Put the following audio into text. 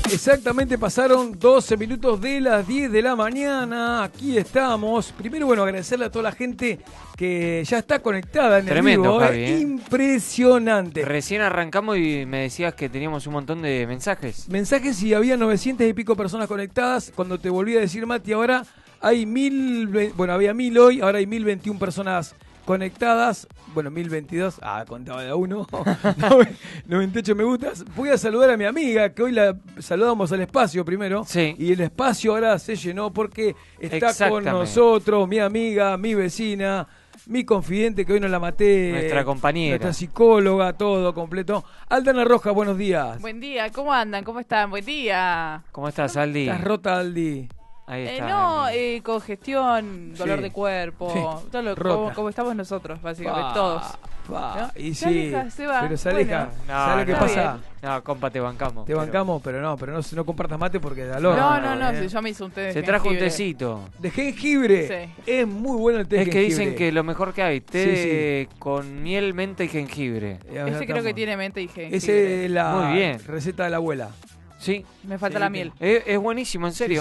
Exactamente, pasaron 12 minutos de las 10 de la mañana. Aquí estamos. Primero, bueno, agradecerle a toda la gente que ya está conectada en Tremendo, el vivo. Javi, Impresionante. Recién arrancamos y me decías que teníamos un montón de mensajes. Mensajes y había 900 y pico personas conectadas. Cuando te volví a decir, Mati, ahora hay 1000, bueno, había 1000 hoy, ahora hay 1021 personas conectadas. Bueno, 1022, contaba de a uno. 98 me gustas. Voy a saludar a mi amiga, que hoy la saludamos al espacio primero. Sí. Y el espacio ahora se llenó porque está con nosotros mi amiga, mi vecina, mi confidente, que hoy no la maté. Nuestra compañera. Nuestra psicóloga, todo completo. Aldana Rojas, buenos días. Buen día, ¿cómo andan? ¿Cómo están? Buen día. ¿Cómo estás, Aldi? Estás rota, Aldi. Ahí está. No, congestión, dolor de cuerpo, Sí. todo como estamos nosotros, básicamente, todos. ¿No? Y Se sí, aleja, se va. pero se aleja. Bueno. ¿Sabes lo que está pasa? No, compa, te bancamos. Te bancamos, pero no compartas mate porque da dolor. No, si yo me hice un té de Se trajo un jengibre. tecito. De jengibre. Sí. Es muy bueno el té de Es que jengibre. dicen que lo mejor que hay, té Sí. con miel, menta y jengibre. Ese creo que tiene mente y jengibre. Esa es la Muy bien. receta de la abuela. Sí, Me falta Sí, la miel. es buenísimo, en serio.